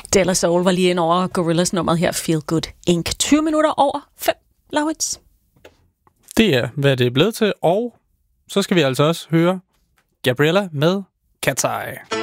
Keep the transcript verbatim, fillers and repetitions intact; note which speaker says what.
Speaker 1: De La Soul var lige ind over Gorillaz nummeret her, Feel Good Incorporated. tyve minutter over fem, Laurits.
Speaker 2: Det er, hvad det er blevet til, og så skal vi altså også høre Gabriella med Cat's Eye.